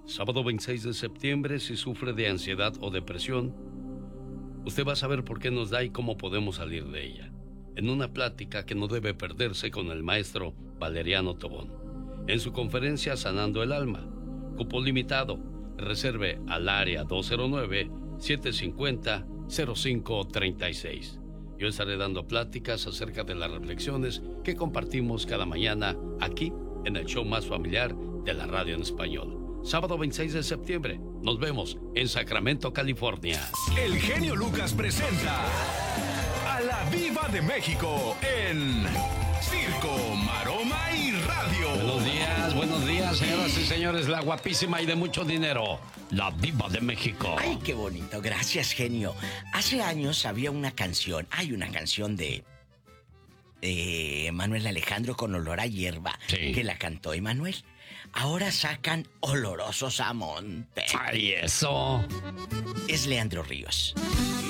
Sábado 26 de septiembre, si sufre de ansiedad o depresión, usted va a saber por qué nos da y cómo podemos salir de ella. En una plática que no debe perderse con el maestro Valeriano Tobón. En su conferencia Sanando el Alma. Cupo limitado. Reserve al área 209-750-0536. Yo estaré dando pláticas acerca de las reflexiones que compartimos cada mañana aquí en el show más familiar de la radio en español. Sábado 26 de septiembre, nos vemos en Sacramento, California. El genio Lucas presenta a la Diva de México en Circo, Maroma y Radio. Buenos días, señoras y señores, la guapísima y de mucho dinero, la Diva de México. Ay, qué bonito, gracias, genio. Hace años había una canción, de Manuel Alejandro con Olor a Hierba, sí, que la cantó Emanuel. Ahora sacan Olorosos a Monte. ¡Ay, eso! Es Leandro Ríos.